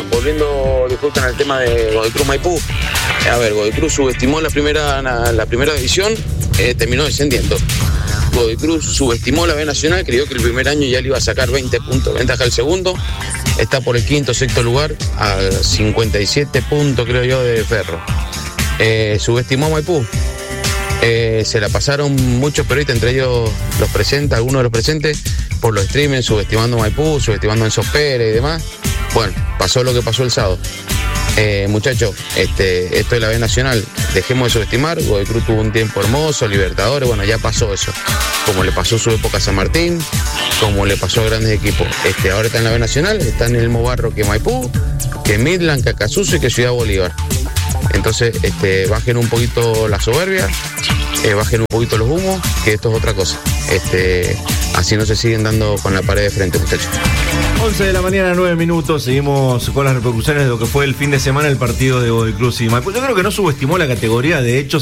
bueno, volviendo, disculpen, al tema de Godoy Cruz Maipú. A ver, Godoy Cruz subestimó la primera división, terminó descendiendo. Godoy Cruz subestimó la B Nacional, creyó que el primer año ya le iba a sacar 20 puntos de ventaja al segundo. Está por el quinto, sexto lugar, a 57 puntos, creo yo, de Ferro. Subestimó a Maipú. Se la pasaron muchos periodistas, entre ellos los presentes, algunos de los presentes, por los streamings, subestimando a Maipú, subestimando a Enzo Pérez y demás. Bueno, pasó lo que pasó el sábado. Muchachos, esto es la B Nacional, dejemos de subestimar. Godoy Cruz tuvo un tiempo hermoso, Libertadores, bueno, ya pasó eso, como le pasó su época a San Martín, como le pasó a grandes equipos. Ahora está en la B Nacional, está en el mismo barro que Maipú, que Midland, que Acasuso y que Ciudad Bolívar. Entonces, bajen un poquito la soberbia, bajen un poquito los humos, que esto es otra cosa. Así no se siguen dando con la pared de frente, muchachos. 11 de la mañana, 9 minutos. Seguimos con las repercusiones de lo que fue el fin de semana el partido de Godoy Cruz y Maipú. Yo creo que no subestimó la categoría, de hecho